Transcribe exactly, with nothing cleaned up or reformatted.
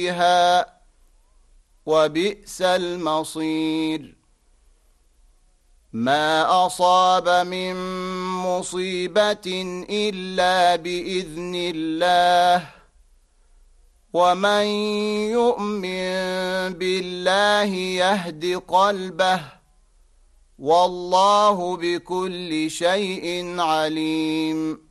فيها وبئس المصير. ما أصاب من مصيبة إلا بإذن الله، ومن يؤمن بالله يهد قلبه، والله بكل شيء عليم.